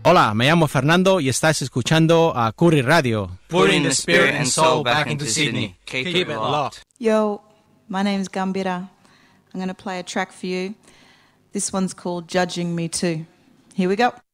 Hola, me llamo Fernando y estás escuchando a Curry Radio. Putting the spirit and soul back into Sydney. Keep it locked. Yo, my name's Gambira. I'm going to play a track for you. This one's called Judging Me Too. Here we go.